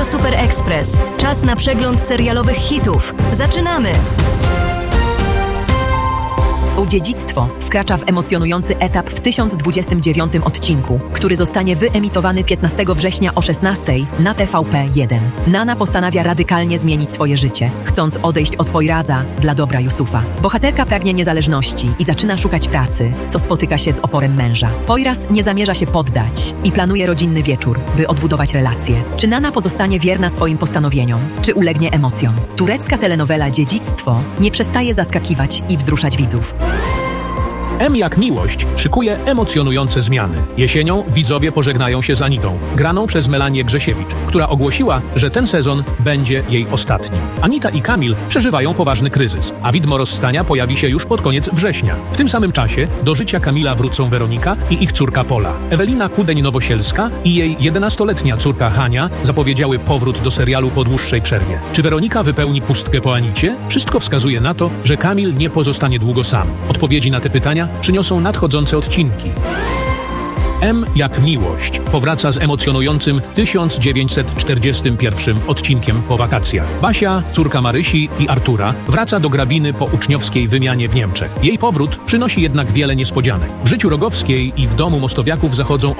Super Express. Czas na przegląd serialowych hitów. Zaczynamy! Dziedzictwo wkracza w emocjonujący etap w 1029 odcinku, który zostanie wyemitowany 15 września o 16 na TVP1. Nana postanawia radykalnie zmienić swoje życie, chcąc odejść od Poiraza dla dobra Yusufa. Bohaterka pragnie niezależności i zaczyna szukać pracy, co spotyka się z oporem męża. Poiraz nie zamierza się poddać i planuje rodzinny wieczór, by odbudować relacje. Czy Nana pozostanie wierna swoim postanowieniom, czy ulegnie emocjom? Turecka telenowela Dziedzictwo nie przestaje zaskakiwać i wzruszać widzów. M jak miłość szykuje emocjonujące zmiany. Jesienią widzowie pożegnają się z Anitą, graną przez Melanię Grzesiewicz, która ogłosiła, że ten sezon będzie jej ostatnim. Anita i Kamil przeżywają poważny kryzys, a widmo rozstania pojawi się już pod koniec września. W tym samym czasie do życia Kamila wrócą Weronika i ich córka Pola. Ewelina Kudeń-Nowosielska i jej 11-letnia córka Hania zapowiedziały powrót do serialu po dłuższej przerwie. Czy Weronika wypełni pustkę po Anicie? Wszystko wskazuje na to, że Kamil nie pozostanie długo sam. Odpowiedzi na te pytania przyniosą nadchodzące odcinki. M jak miłość powraca z emocjonującym 1941 odcinkiem po wakacjach. Basia, córka Marysi i Artura, wraca do Grabiny po uczniowskiej wymianie w Niemczech. Jej powrót przynosi jednak wiele niespodzianek. W życiu Rogowskiej i w domu Mostowiaków zachodzą